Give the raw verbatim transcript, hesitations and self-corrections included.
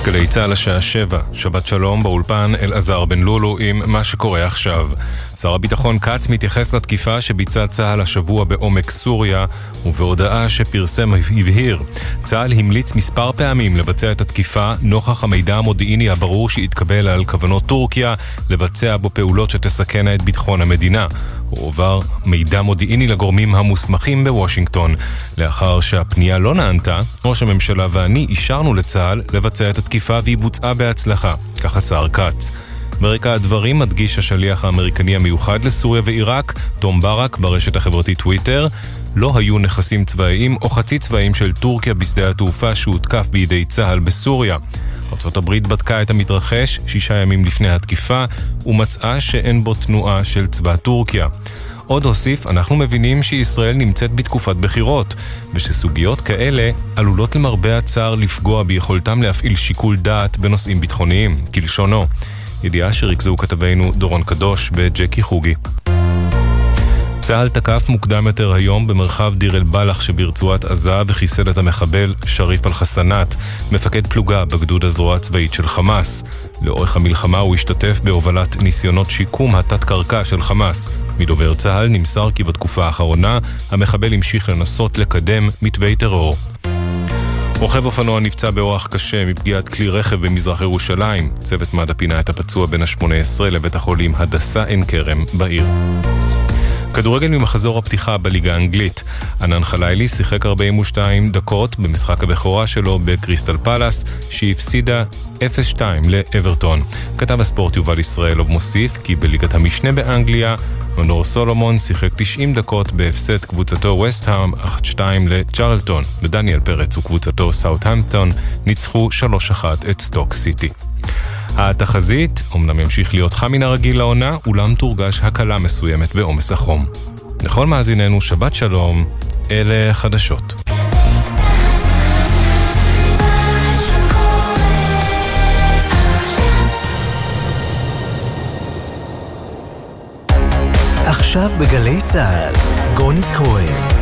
גלי צהל השעה שבע, שבת שלום, באולפן אלעזר בן לולו עם מה שקורה עכשיו. שר הביטחון קץ מתייחס לתקיפה שביצע צהל השבוע בעומק סוריה, ובהודעה שפרסם הבהיר. צהל המליץ מספר פעמים לבצע את התקיפה נוכח המידע המודיעיני הברור שהתקבל על כוונות טורקיה לבצע בו פעולות שתסכנה את ביטחון המדינה. הוא עובר מידע מודיעיני לגורמים המוסמכים בוושינגטון. לאחר שהפנייה לא נענתה, ראש הממשלה ואני אישרנו לצהל לבצע את התקיפה והיא בוצעה בהצלחה, כך השר קץ. ברקע הדברים מדגיש השליח האמריקני המיוחד לסוריה ועיראק, תום ברק, ברשת החברתית טוויטר, לא היו נכסים צבאיים או חצי צבאיים של טורקיה בשדה התעופה שהותקף בידי צהל בסוריה. ארצות הברית בדקה את המתרחש שישה ימים לפני התקיפה ומצאה שאין בו תנועה של צבא טורקיה. עוד הוסיף, אנחנו מבינים שישראל נמצאת בתקופת בחירות, ושסוגיות כאלה עלולות למרבה הצער לפגוע ביכולתם להפעיל שיקול דעת בנושאים ביטחוניים, כלשונו. ידיעה שריכזו כתבינו דורון קדוש בג'קי חוגי. צהל תקף מוקדם יותר היום במרחב דיר אל בלח שברצועת עזה וחיסל את המחבל שריף אל-חסנת, מפקד פלוגה בגדוד הזרוע הצבאית של חמאס. לאורך המלחמה הוא השתתף בהובלת ניסיונות שיקום התת-קרקע של חמאס. מדובר צהל נמסר כי בתקופה האחרונה המחבל המשיך לנסות לקדם מתווי טרור. רוכב אופנוע נפצע באורח קשה מפגיעת כלי רכב במזרח ירושלים. צוות מד"א פינה את הפצוע בן ה-שמונה עשרה לבית החולים הדסה עין כרם בעיר. כדורגל ממחזור הפתיחה בליגה האנגלית. ענן חלילי שיחק ארבעים ושתיים דקות במשחק הבכורה שלו בקריסטל פלאס, שהפסידה אפס שתיים לאברטון. כתב הספורט יובל ישראלוב מוסיף כי בליגת המשנה באנגליה, מנור סולומון שיחק תשעים דקות בהפסד קבוצתו ווסט-האם אחת שתיים לצ'רלטון, ודניאל פרץ וקבוצתו סאות'המפטון ניצחו שלוש אחת את סטוק סיטי. התחזית אומנם ימשיך להיות חם מן הרגיל לעונה, אולם תורגש הקלה מסוימת בעומס החום. לכל מאזיננו שבת שלום, אלה חדשות. עכשיו בגלי צהל, גוני כהן.